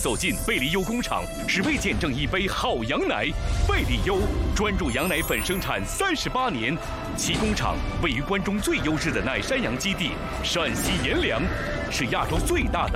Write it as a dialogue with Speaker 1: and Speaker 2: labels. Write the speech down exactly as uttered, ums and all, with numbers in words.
Speaker 1: 走进贝利优工厂，只为见证一杯好羊奶。贝利优专注羊奶粉生产三十八年，其工厂位于关中最优质的奶山羊基地——陕西阎良，是亚洲最大的